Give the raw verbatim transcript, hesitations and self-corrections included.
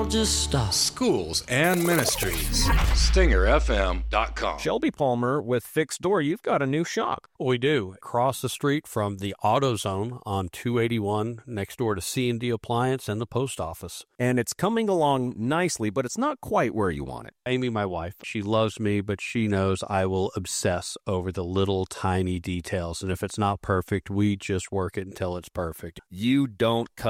all just stop. Schools and ministries. Stinger F M dot com. Shelby Palmer with Fixed Door, you've got a new shop. We do. Across the street from the AutoZone on two eighty-one, next door to C and D Appliance and the post office. And it's coming along nicely, but it's not quite where you want it. Amy, my wife, she loves me, but she knows I will obsess over the little tiny details. And if it's not perfect, we just work it until it's perfect. You don't cut